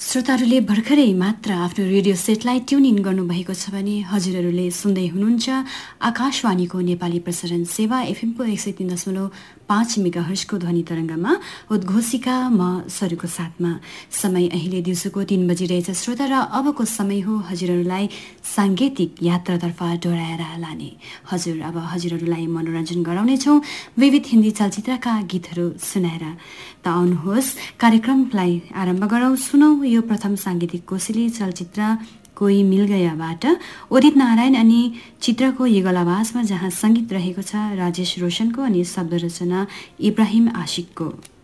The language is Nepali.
श्रोताहरूले भर्खरै मात्र आफ्नो रेडियो सेटलाई ट्युन इन गर्नुभएको छ भने हजुरहरूले सुन्दै हुनुहुन्छ आकाशवाणीको नेपाली प्रसारण सेवा एफएमको 103.5 मेगाहर्जको ध्वनि तरङ्गमा उद्घोषिका म सरुको साथमा। समय अहिले दिउँसोको 3 बजिरहेछ श्रोता, र अबको समय हो हजुरहरूलाई साङ्गीतिक यात्रातर्फ डोराएर लाने। अब हजुरहरूलाई मनोरञ्जन गराउनेछौँ विविध हिन्दी चलचित्रका गीतहरू सुनाएर। त आउनुहोस् कार्यक्रमलाई आरम्भ गरौँ। सुनौ यो प्रथम साङ्गीतिक कोसेली चलचित्र कोही मिल गयाबाट उदित नारायण अनि चित्रको युगल आवाजमा, जहाँ सङ्गीत रहेको छ राजेश रोशनको अनि शब्द रचना इब्राहिम आशिकको।